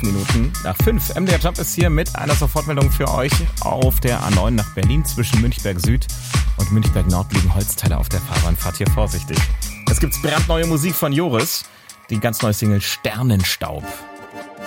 Minuten nach 5. MDR Jump ist hier mit einer Sofortmeldung für euch. Auf der A9 nach Berlin zwischen Münchberg Süd und Münchberg Nord liegen Holzteile auf der Fahrbahn. Fahrt hier vorsichtig. Es gibt brandneue Musik von Joris. Die ganz neue Single Sternenstaub.